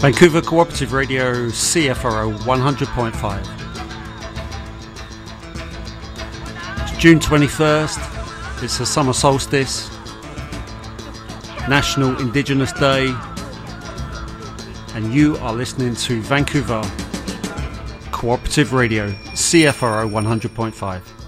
Vancouver Cooperative Radio, CFRO 100.5. It's June 21st, it's the summer solstice, National Indigenous Day, and you are listening to Vancouver Cooperative Radio, CFRO 100.5.